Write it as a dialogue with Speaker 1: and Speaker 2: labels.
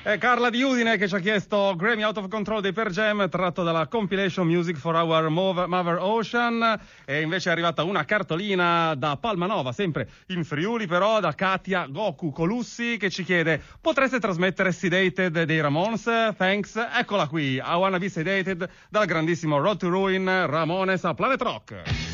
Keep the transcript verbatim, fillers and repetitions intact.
Speaker 1: È Carla di Udine che ci ha chiesto Grammy Out of Control dei Pearl Jam, tratto dalla compilation Music for Our Move- Mother Ocean. E invece è arrivata una cartolina da Palmanova, sempre in Friuli, però da Katia Goku Colussi, che ci chiede: potreste trasmettere Sedated dei Ramones? Thanks. Eccola qui, I Wanna Be Sedated dal grandissimo Road to Ruin Ramones a Planet Rock.